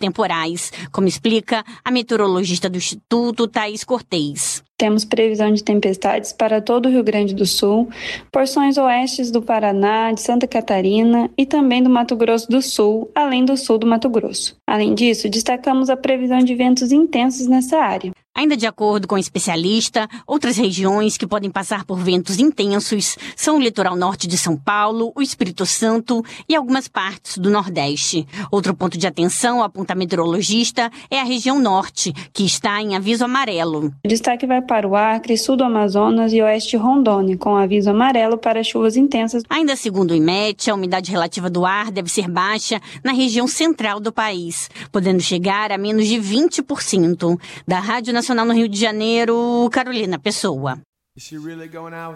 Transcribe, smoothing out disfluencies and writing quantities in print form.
temporais, como explica a meteorologista do Instituto, Thaís Cortez. Temos previsão de tempestades para todo o Rio Grande do Sul, porções oestes do Paraná, de Santa Catarina e também do Mato Grosso do Sul, além do sul do Mato Grosso. Além disso, destacamos a previsão de ventos intensos nessa área. Ainda de acordo com o especialista, outras regiões que podem passar por ventos intensos são o litoral norte de São Paulo, o Espírito Santo e algumas partes do Nordeste. Outro ponto de atenção, aponta a meteorologista, é a região norte, que está em aviso amarelo. O destaque vai para o Acre, sul do Amazonas e oeste Rondônia, com aviso amarelo para chuvas intensas. Ainda segundo o IMET, a umidade relativa do ar deve ser baixa na região central do país, podendo chegar a menos de 20%. Da Rádio Nacional no Rio de Janeiro, Carolina Pessoa.